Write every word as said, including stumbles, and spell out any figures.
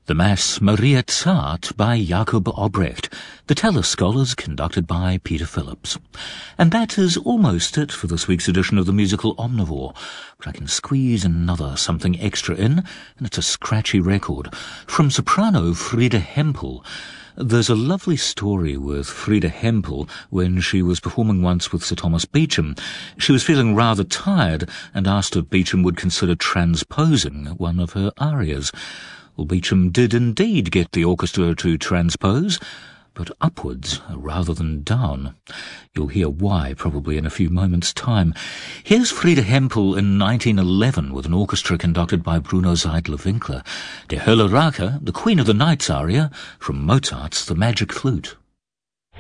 The Mass Maria Zart by Jakob Obrecht, the Teller Scholars conducted by Peter Phillips. And that is almost it for this week's edition of the Musical Omnivore, but I can squeeze another something extra in, and it's a scratchy record. From soprano Frieda Hempel. There's a lovely story with Frieda Hempel when she was performing once with Sir Thomas Beecham. She was feeling rather tired and asked if Beecham would consider transposing one of her arias. Well, Beecham did indeed get the orchestra to transpose, but upwards rather than down. You'll hear why probably in a few moments' time. Here's Frieda Hempel in nineteen eleven with an orchestra conducted by Bruno Seidler-Winkler. Der Hölle Rache, the Queen of the Nights aria from Mozart's The Magic Flute.